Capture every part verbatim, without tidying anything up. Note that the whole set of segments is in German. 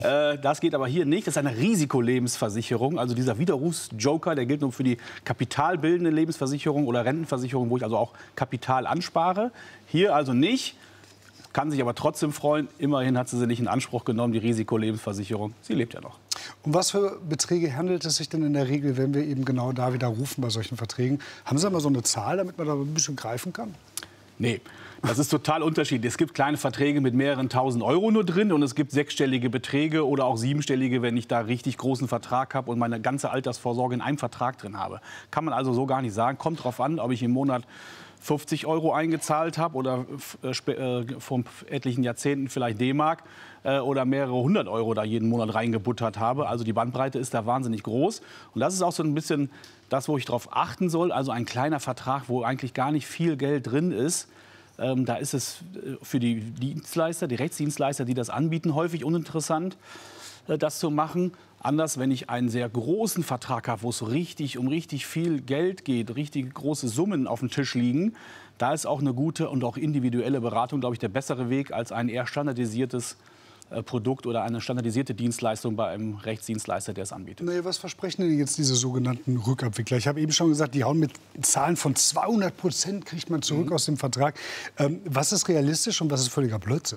Äh, das geht aber hier nicht. Das ist eine Risikolebensversicherung. Also dieser Widerrufsjoker, der gilt nur für die kapitalbildende Lebensversicherung oder Rentenversicherung, wo ich also auch Kapital anspare. Hier also nicht. Kann sich aber trotzdem freuen. Immerhin hat sie sie nicht in Anspruch genommen, die Risikolebensversicherung. Sie lebt ja noch. Um was für Beträge handelt es sich denn in der Regel, wenn wir eben genau da widerrufen bei solchen Verträgen? Haben Sie da mal so eine Zahl, damit man da ein bisschen greifen kann? Nee, das ist total unterschiedlich. Es gibt kleine Verträge mit mehreren tausend Euro nur drin und es gibt sechsstellige Beträge oder auch siebenstellige, wenn ich da richtig großen Vertrag habe und meine ganze Altersvorsorge in einem Vertrag drin habe. Kann man also so gar nicht sagen. Kommt drauf an, ob ich im Monat fünfzig Euro eingezahlt habe oder äh, vor etlichen Jahrzehnten vielleicht D-Mark äh, oder mehrere hundert Euro da jeden Monat reingebuttert habe. Also die Bandbreite ist da wahnsinnig groß. Und das ist auch so ein bisschen das, wo ich darauf achten soll. Also ein kleiner Vertrag, wo eigentlich gar nicht viel Geld drin ist. Ähm, da ist es für die Dienstleister, die Rechtsdienstleister, die das anbieten, häufig uninteressant, äh, das zu machen. Anders, wenn ich einen sehr großen Vertrag habe, wo es so richtig um richtig viel Geld geht, richtig große Summen auf dem Tisch liegen, da ist auch eine gute und auch individuelle Beratung, glaube ich, der bessere Weg als ein eher standardisiertes äh, Produkt oder eine standardisierte Dienstleistung bei einem Rechtsdienstleister, der es anbietet. Naja, was versprechen denn jetzt diese sogenannten Rückabwickler? Ich habe eben schon gesagt, die hauen mit Zahlen von zweihundert Prozent kriegt man zurück mhm. aus dem Vertrag. Ähm, was ist realistisch und was ist völliger Blödsinn?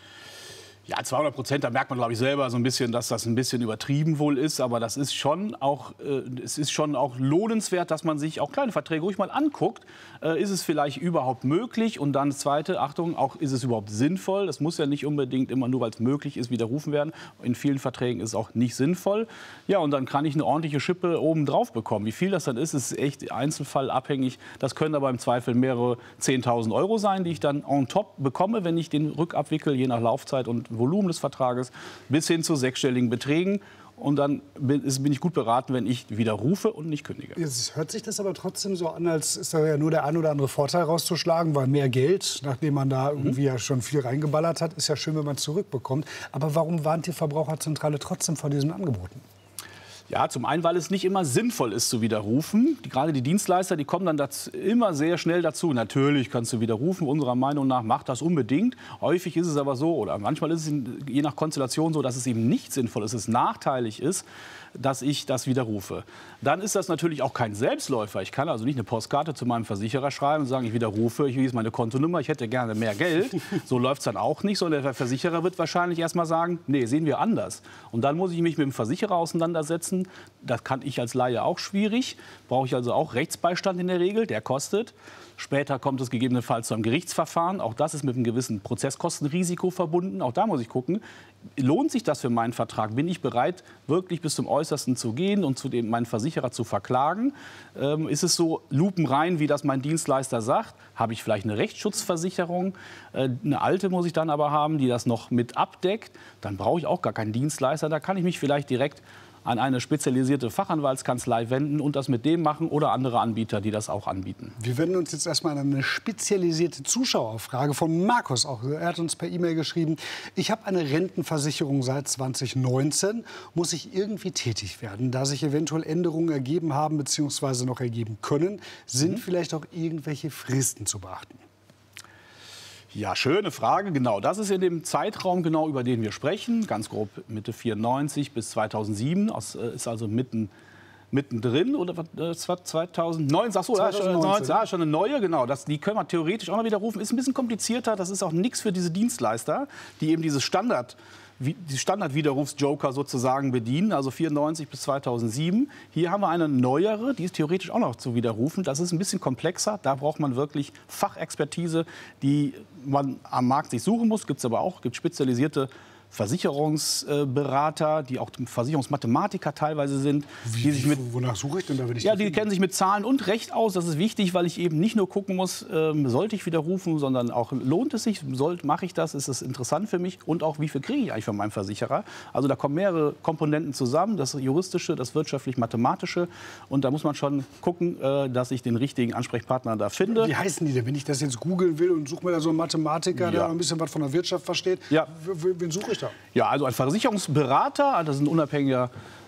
Ja, zweihundert Prozent, da merkt man, glaube ich, selber so ein bisschen, dass das ein bisschen übertrieben wohl ist. Aber das ist schon auch, äh, es ist schon auch lohnenswert, dass man sich auch kleine Verträge ruhig mal anguckt. Äh, ist es vielleicht überhaupt möglich? Und dann das Zweite, Achtung, auch ist es überhaupt sinnvoll? Das muss ja nicht unbedingt immer nur, weil es möglich ist, widerrufen werden. In vielen Verträgen ist es auch nicht sinnvoll. Ja, und dann kann ich eine ordentliche Schippe oben drauf bekommen. Wie viel das dann ist, ist echt einzelfallabhängig. Das können aber im Zweifel mehrere zehntausend Euro sein, die ich dann on top bekomme, wenn ich den rückabwickel, je nach Laufzeit und Volumen des Vertrages, bis hin zu sechsstelligen Beträgen. Und dann bin, bin ich gut beraten, wenn ich widerrufe und nicht kündige. Jetzt hört sich das aber trotzdem so an, als ist da ja nur der ein oder andere Vorteil rauszuschlagen, weil mehr Geld, nachdem man da irgendwie mhm. ja schon viel reingeballert hat, ist ja schön, wenn man es zurückbekommt. Aber warum warnt die Verbraucherzentrale trotzdem vor diesen Angeboten? Ja, zum einen, weil es nicht immer sinnvoll ist zu widerrufen. Die, gerade die Dienstleister, die kommen dann dazu, immer sehr schnell dazu. Natürlich kannst du widerrufen, unserer Meinung nach macht das unbedingt. Häufig ist es aber so, oder manchmal ist es je nach Konstellation so, dass es eben nicht sinnvoll ist, dass es nachteilig ist, dass ich das widerrufe. Dann ist das natürlich auch kein Selbstläufer. Ich kann also nicht eine Postkarte zu meinem Versicherer schreiben und sagen, ich widerrufe, hier ist meine Kontonummer, ich hätte gerne mehr Geld. So läuft es dann auch nicht, sondern der Versicherer wird wahrscheinlich erst mal sagen, nee, sehen wir anders. Und dann muss ich mich mit dem Versicherer auseinandersetzen. Das kann ich als Laie auch schwierig. Brauche ich also auch Rechtsbeistand in der Regel, der kostet. Später kommt es gegebenenfalls zu einem Gerichtsverfahren. Auch das ist mit einem gewissen Prozesskostenrisiko verbunden. Auch da muss ich gucken, lohnt sich das für meinen Vertrag? Bin ich bereit, wirklich bis zum Äußersten zu gehen und zu dem, meinen Versicherer zu verklagen? Ähm, ist es so lupenrein, wie das mein Dienstleister sagt? Habe ich vielleicht eine Rechtsschutzversicherung? Äh, eine alte muss ich dann aber haben, die das noch mit abdeckt. Dann brauche ich auch gar keinen Dienstleister. Da kann ich mich vielleicht direkt an eine spezialisierte Fachanwaltskanzlei wenden und das mit dem machen oder andere Anbieter, die das auch anbieten. Wir wenden uns jetzt erstmal an eine spezialisierte Zuschauerfrage von Markus. Auch er hat uns per E-Mail geschrieben, ich habe eine Rentenversicherung seit zweitausendneunzehn. Muss ich irgendwie tätig werden? Da sich eventuell Änderungen ergeben haben bzw. noch ergeben können, sind mhm. vielleicht auch irgendwelche Fristen zu beachten? Ja, schöne Frage. Genau, das ist in dem Zeitraum, genau über den wir sprechen. Ganz grob Mitte vierundneunzig bis zweitausendsieben. Das ist also mitten, mittendrin. Oder äh, zweitausendneun. Ach so, zweitausendneunzehn. Ja, schon eine neue. Genau, das, die können wir theoretisch auch noch widerrufen. Ist ein bisschen komplizierter. Das ist auch nichts für diese Dienstleister, die eben dieses Standard die Standardwiderrufsjoker sozusagen bedienen, also vierundneunzig bis zweitausendsieben. Hier haben wir eine neuere, die ist theoretisch auch noch zu widerrufen. Das ist ein bisschen komplexer. Da braucht man wirklich Fachexpertise, die man am Markt sich suchen muss. Gibt es aber auch, gibt spezialisierte Versicherungsberater, die auch Versicherungsmathematiker teilweise sind. Wie, die sich mit, wonach suche ich denn da, wenn ich Ja, die kennen sich mit Zahlen und Recht aus. Das ist wichtig, weil ich eben nicht nur gucken muss, ähm, sollte ich widerrufen, sondern auch lohnt es sich, mache ich das, ist es interessant für mich und auch, wie viel kriege ich eigentlich von meinem Versicherer. Also da kommen mehrere Komponenten zusammen, das juristische, das wirtschaftlich-mathematische. Und da muss man schon gucken, äh, dass ich den richtigen Ansprechpartner da finde. Wie heißen die denn, wenn ich das jetzt googeln will und suche mir da so einen Mathematiker, ja. der ein bisschen was von der Wirtschaft versteht? Ja. Wen suche ich da? Ja, also ein Versicherungsberater, das ist ein unabhängiger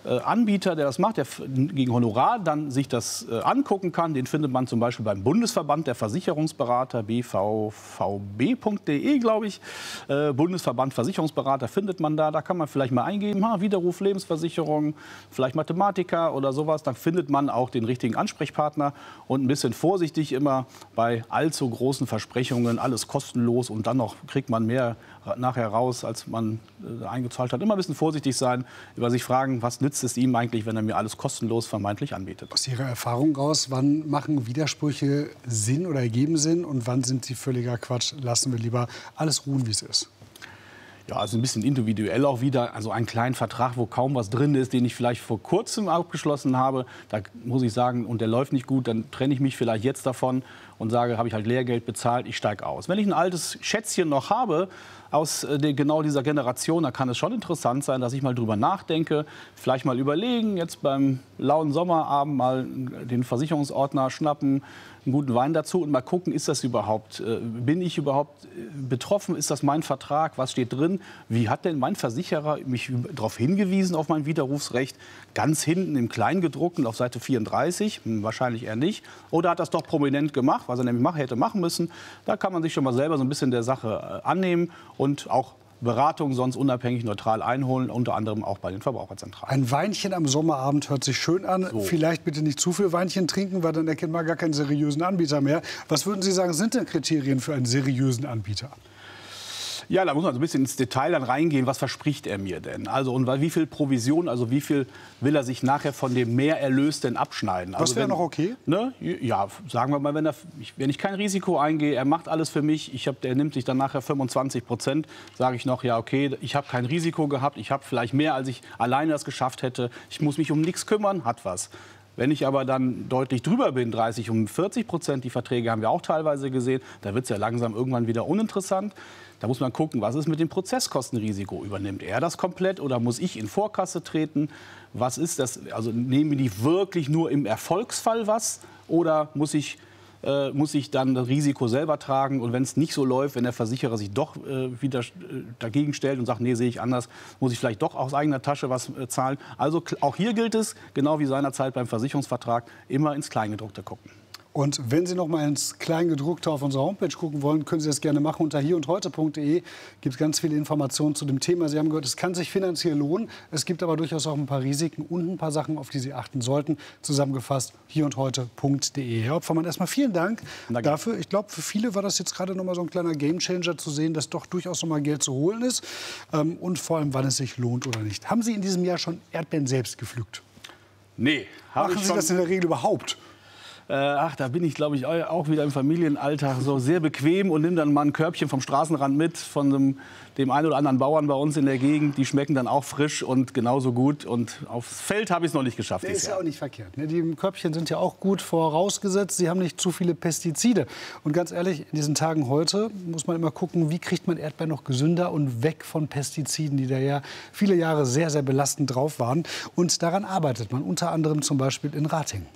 äh, Anbieter, der das macht, der gegen Honorar dann sich das äh, angucken kann. Den findet man zum Beispiel beim Bundesverband der Versicherungsberater, b v v b punkt d e, glaube ich. Äh, Bundesverband Versicherungsberater findet man da. Da kann man vielleicht mal eingeben, ha, Widerruf, Lebensversicherung, vielleicht Mathematiker oder sowas. Dann findet man auch den richtigen Ansprechpartner und ein bisschen vorsichtig immer bei allzu großen Versprechungen, alles kostenlos und dann noch kriegt man mehr nachher raus, als man äh, eingezahlt hat. Immer ein bisschen vorsichtig sein, über sich fragen, was nützt es ihm eigentlich, wenn er mir alles kostenlos vermeintlich anbietet. Aus Ihrer Erfahrung raus, wann machen Widersprüche Sinn oder ergeben Sinn und wann sind sie völliger Quatsch? Lassen wir lieber alles ruhen, wie es ist. Ja, also ein bisschen individuell auch wieder. Also einen kleinen Vertrag, wo kaum was drin ist, den ich vielleicht vor kurzem abgeschlossen habe. Da muss ich sagen, und der läuft nicht gut, dann trenne ich mich vielleicht jetzt davon und sage, habe ich halt Lehrgeld bezahlt, ich steige aus. Wenn ich ein altes Schätzchen noch habe, aus äh, genau dieser Generation, da kann es schon interessant sein, dass ich mal drüber nachdenke, vielleicht mal überlegen, jetzt beim lauen Sommerabend mal den Versicherungsordner schnappen, einen guten Wein dazu und mal gucken, ist das überhaupt, äh, bin ich überhaupt betroffen, ist das mein Vertrag, was steht drin, wie hat denn mein Versicherer mich darauf hingewiesen, auf mein Widerrufsrecht, ganz hinten im Kleingedruckten auf Seite vierunddreißig, hm, wahrscheinlich eher nicht, oder hat das doch prominent gemacht, was er nämlich machen, hätte machen müssen. Da kann man sich schon mal selber so ein bisschen der Sache äh, annehmen und auch Beratung sonst unabhängig neutral einholen, unter anderem auch bei den Verbraucherzentralen. Ein Weinchen am Sommerabend hört sich schön an. So. Vielleicht bitte nicht zu viel Weinchen trinken, weil dann erkennt man gar keinen seriösen Anbieter mehr. Was würden Sie sagen, sind denn Kriterien für einen seriösen Anbieter? Ja, da muss man so ein bisschen ins Detail dann reingehen. Was verspricht er mir denn? Also, und wie viel Provision, also wie viel will er sich nachher von dem Mehrerlös denn abschneiden? Also das wäre noch okay? Ne, ja, sagen wir mal, wenn, er, wenn ich kein Risiko eingehe, er macht alles für mich, ich hab, der nimmt sich dann nachher fünfundzwanzig Prozent, sage ich noch, ja, okay, ich habe kein Risiko gehabt, ich habe vielleicht mehr, als ich alleine das geschafft hätte, ich muss mich um nichts kümmern, hat was. Wenn ich aber dann deutlich drüber bin, dreißig um vierzig Prozent, die Verträge haben wir auch teilweise gesehen, da wird es ja langsam irgendwann wieder uninteressant. Da muss man gucken, was ist mit dem Prozesskostenrisiko? Übernimmt er das komplett oder muss ich in Vorkasse treten? Was ist das? Also nehmen die wirklich nur im Erfolgsfall was oder muss ich, äh, muss ich dann das Risiko selber tragen? Und wenn es nicht so läuft, wenn der Versicherer sich doch äh, wieder äh, dagegen stellt und sagt, nee, sehe ich anders, muss ich vielleicht doch aus eigener Tasche was äh, zahlen. Also auch hier gilt es, genau wie seinerzeit beim Versicherungsvertrag, immer ins Kleingedruckte gucken. Und wenn Sie noch mal ins Kleingedruckte auf unserer Homepage gucken wollen, können Sie das gerne machen. Unter hier und heute punkt de gibt es ganz viele Informationen zu dem Thema. Sie haben gehört, es kann sich finanziell lohnen. Es gibt aber durchaus auch ein paar Risiken und ein paar Sachen, auf die Sie achten sollten. Zusammengefasst hier und heute punkt de. Herr Opfermann, erstmal vielen Dank Danke. dafür. Ich glaube, für viele war das jetzt gerade noch mal so ein kleiner Gamechanger zu sehen, dass doch durchaus noch mal Geld zu holen ist. Ähm, und vor allem, wann es sich lohnt oder nicht. Haben Sie in diesem Jahr schon Erdbeeren selbst gepflückt? Nee, habe Machen ich Sie schon. das in der Regel überhaupt? Äh, ach, da bin ich, glaube ich, auch wieder im Familienalltag so sehr bequem und nehme dann mal ein Körbchen vom Straßenrand mit von dem, dem einen oder anderen Bauern bei uns in der Gegend. Die schmecken dann auch frisch und genauso gut. Und aufs Feld habe ich es noch nicht geschafft. Der dieses ist ja Jahr. auch nicht verkehrt. Ne? Die Körbchen sind ja auch gut vorausgesetzt. Sie haben nicht zu viele Pestizide. Und ganz ehrlich, in diesen Tagen heute muss man immer gucken, wie kriegt man Erdbeeren noch gesünder und weg von Pestiziden, die da ja viele Jahre sehr, sehr belastend drauf waren. Und daran arbeitet man unter anderem zum Beispiel in Ratingen.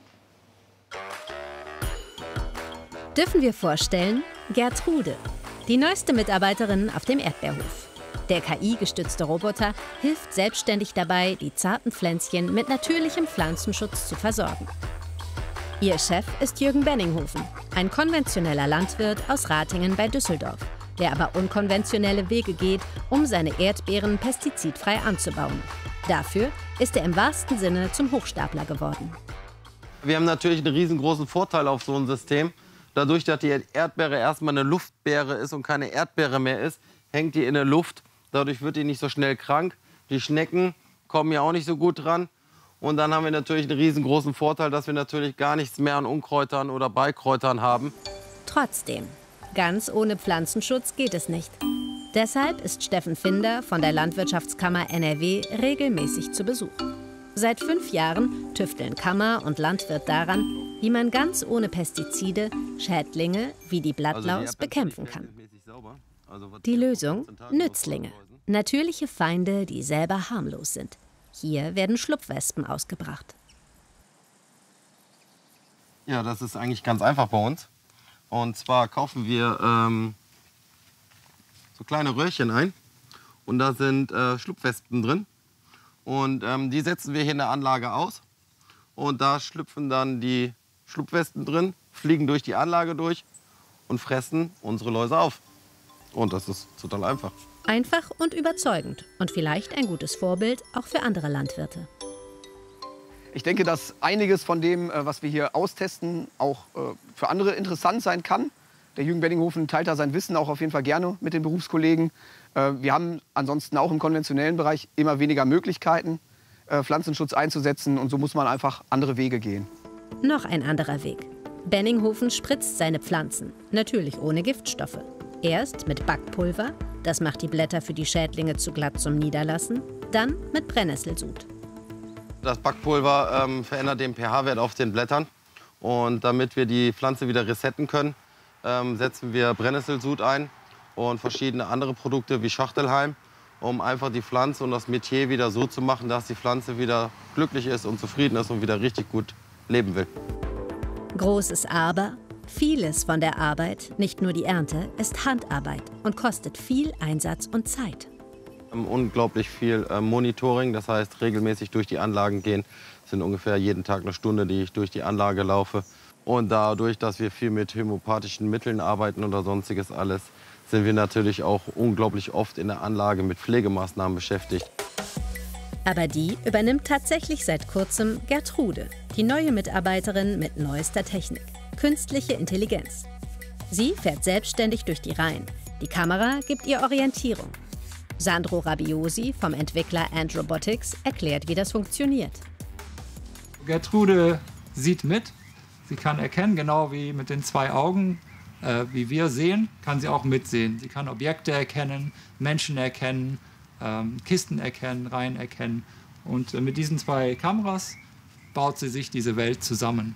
Dürfen wir vorstellen, Gertrude, die neueste Mitarbeiterin auf dem Erdbeerhof. Der K I-gestützte Roboter hilft selbstständig dabei, die zarten Pflänzchen mit natürlichem Pflanzenschutz zu versorgen. Ihr Chef ist Jürgen Benninghofen, ein konventioneller Landwirt aus Ratingen bei Düsseldorf, der aber unkonventionelle Wege geht, um seine Erdbeeren pestizidfrei anzubauen. Dafür ist er im wahrsten Sinne zum Hochstapler geworden. Wir haben natürlich einen riesengroßen Vorteil auf so ein System. Dadurch, dass die Erdbeere erstmal eine Luftbeere ist und keine Erdbeere mehr ist, hängt die in der Luft. Dadurch wird die nicht so schnell krank. Die Schnecken kommen ja auch nicht so gut dran. Und dann haben wir natürlich einen riesengroßen Vorteil, dass wir natürlich gar nichts mehr an Unkräutern oder Beikräutern haben. Trotzdem, ganz ohne Pflanzenschutz geht es nicht. Deshalb ist Steffen Finder von der Landwirtschaftskammer N R W regelmäßig zu Besuch. Seit fünf Jahren tüfteln Kammer und Landwirt daran, wie man ganz ohne Pestizide Schädlinge wie die Blattlaus bekämpfen kann. Die Lösung? Nützlinge. Natürliche Feinde, die selber harmlos sind. Hier werden Schlupfwespen ausgebracht. Ja, das ist eigentlich ganz einfach bei uns. Und zwar kaufen wir ähm, so kleine Röhrchen ein. Und da sind äh, Schlupfwespen drin. Und ähm, die setzen wir hier in der Anlage aus. Und da schlüpfen dann die Schlupfwespen drin, fliegen durch die Anlage durch und fressen unsere Läuse auf. Und das ist total einfach. Einfach und überzeugend und vielleicht ein gutes Vorbild auch für andere Landwirte. Ich denke, dass einiges von dem, was wir hier austesten, auch für andere interessant sein kann. Der Jürgen Benninghofen teilt da sein Wissen auch auf jeden Fall gerne mit den Berufskollegen. Wir haben ansonsten auch im konventionellen Bereich immer weniger Möglichkeiten, Pflanzenschutz einzusetzen. Und so muss man einfach andere Wege gehen. Noch ein anderer Weg. Benninghofen spritzt seine Pflanzen, natürlich ohne Giftstoffe. Erst mit Backpulver, das macht die Blätter für die Schädlinge zu glatt zum Niederlassen, dann mit Brennnesselsud. Das Backpulver ähm, verändert den pH-Wert auf den Blättern. Und damit wir die Pflanze wieder resetten können, ähm, setzen wir Brennnesselsud ein und verschiedene andere Produkte wie Schachtelhalm, um einfach die Pflanze und das Metier wieder so zu machen, dass die Pflanze wieder glücklich ist und zufrieden ist und wieder richtig gut leben will. Großes Aber: Vieles von der Arbeit, nicht nur die Ernte, ist Handarbeit und kostet viel Einsatz und Zeit. Unglaublich viel äh, Monitoring, das heißt regelmäßig durch die Anlagen gehen. Das sind ungefähr jeden Tag eine Stunde, die ich durch die Anlage laufe. Und dadurch, dass wir viel mit homöopathischen Mitteln arbeiten oder sonstiges alles, sind wir natürlich auch unglaublich oft in der Anlage mit Pflegemaßnahmen beschäftigt. Aber die übernimmt tatsächlich seit kurzem Gertrude, die neue Mitarbeiterin mit neuester Technik, künstliche Intelligenz. Sie fährt selbstständig durch die Reihen. Die Kamera gibt ihr Orientierung. Sandro Rabiosi vom Entwickler Ant Robotics erklärt, wie das funktioniert. Gertrude sieht mit. Sie kann erkennen, genau wie mit den zwei Augen, äh, wie wir sehen, kann sie auch mitsehen. Sie kann Objekte erkennen, Menschen erkennen, ähm, Kisten erkennen, Reihen erkennen. Und äh, mit diesen zwei Kameras baut sie sich diese Welt zusammen.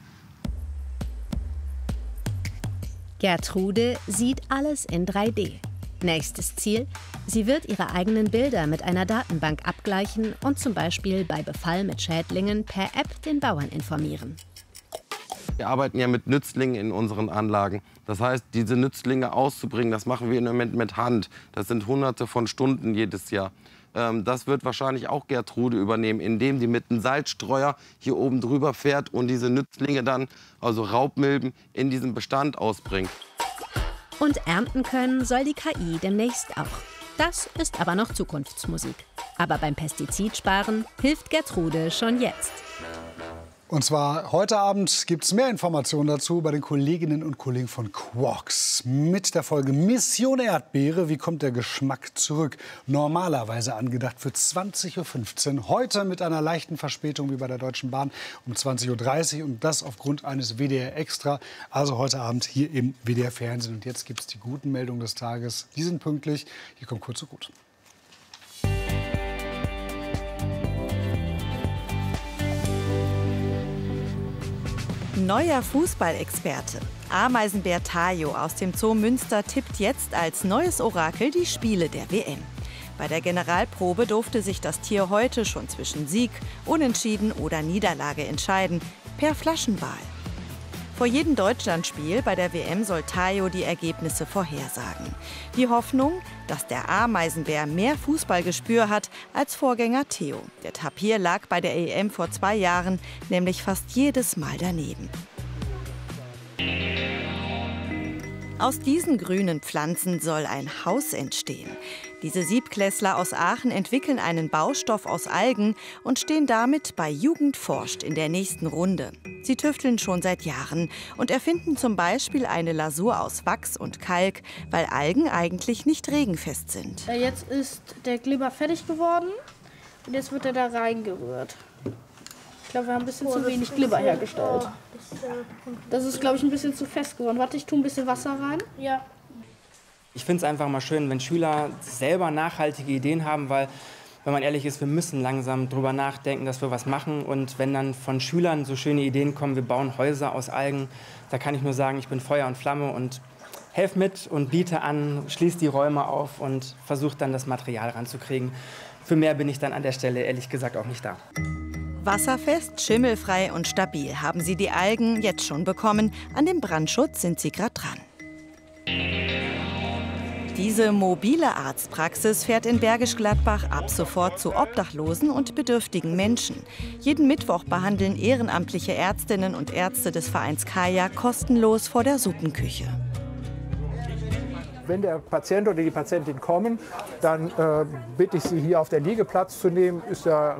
Gertrude sieht alles in drei D. Nächstes Ziel: Sie wird ihre eigenen Bilder mit einer Datenbank abgleichen und zum Beispiel bei Befall mit Schädlingen per App den Bauern informieren. Wir arbeiten ja mit Nützlingen in unseren Anlagen. Das heißt, diese Nützlinge auszubringen, das machen wir im Moment mit Hand. Das sind Hunderte von Stunden jedes Jahr. Ähm, das wird wahrscheinlich auch Gertrude übernehmen, indem die mit einem Salzstreuer hier oben drüber fährt und diese Nützlinge dann, also Raubmilben, in diesem Bestand ausbringt. Und ernten können soll die K I demnächst auch. Das ist aber noch Zukunftsmusik. Aber beim Pestizidsparen hilft Gertrude schon jetzt. Und zwar heute Abend gibt es mehr Informationen dazu bei den Kolleginnen und Kollegen von Quarks. Mit der Folge Mission Erdbeere, wie kommt der Geschmack zurück? Normalerweise angedacht für zwanzig Uhr fünfzehn. Heute mit einer leichten Verspätung wie bei der Deutschen Bahn um zwanzig Uhr dreißig. Und das aufgrund eines W D R Extra. Also heute Abend hier im W D R Fernsehen. Und jetzt gibt es die guten Meldungen des Tages. Die sind pünktlich. Hier kommt kurz so gut. Neuer Fußballexperte. Ameisenbär Tayo aus dem Zoo Münster tippt jetzt als neues Orakel die Spiele der W M. Bei der Generalprobe durfte sich das Tier heute schon zwischen Sieg, Unentschieden oder Niederlage entscheiden, per Flaschenwahl. Vor jedem Deutschlandspiel bei der W M soll Tayo die Ergebnisse vorhersagen. Die Hoffnung, dass der Ameisenbär mehr Fußballgespür hat als Vorgänger Theo. Der Tapir lag bei der E M vor zwei Jahren nämlich fast jedes Mal daneben. Aus diesen grünen Pflanzen soll ein Haus entstehen. Diese Siebtklässler aus Aachen entwickeln einen Baustoff aus Algen und stehen damit bei Jugend forscht in der nächsten Runde. Sie tüfteln schon seit Jahren und erfinden zum Beispiel eine Lasur aus Wachs und Kalk, weil Algen eigentlich nicht regenfest sind. Jetzt ist der Glibber fertig geworden und jetzt wird er da reingerührt. Ich glaube, wir haben ein bisschen oh, zu wenig Glibber hergestellt. Das ist, glaube ich, ein bisschen zu fest geworden. Warte, ich tue ein bisschen Wasser rein. Ja. Ich finde es einfach mal schön, wenn Schüler selber nachhaltige Ideen haben, weil, wenn man ehrlich ist, wir müssen langsam drüber nachdenken, dass wir was machen. Und wenn dann von Schülern so schöne Ideen kommen, wir bauen Häuser aus Algen, da kann ich nur sagen, ich bin Feuer und Flamme und helfe mit und biete an, schließe die Räume auf und versuche dann das Material ranzukriegen. Für mehr bin ich dann an der Stelle ehrlich gesagt auch nicht da. Wasserfest, schimmelfrei und stabil haben sie die Algen jetzt schon bekommen. An dem Brandschutz sind sie gerade dran. Diese mobile Arztpraxis fährt in Bergisch Gladbach ab sofort zu obdachlosen und bedürftigen Menschen. Jeden Mittwoch behandeln ehrenamtliche Ärztinnen und Ärzte des Vereins Kaya kostenlos vor der Suppenküche. Wenn der Patient oder die Patientin kommen, dann äh, bitte ich Sie, hier auf der Liege Platz zu nehmen. Ist ja